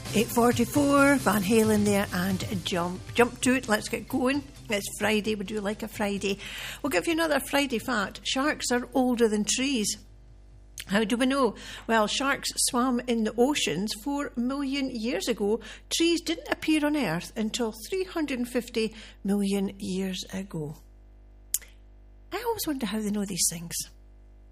8:44, Van Halen there and Jump to it, let's get going. It's Friday, we do like a Friday. We'll give you another Friday fact. Sharks are older than trees. How do we know? Well, sharks swam in the oceans 4 million years ago. Trees didn't appear on Earth until 350 million years ago. I always wonder how they know these things.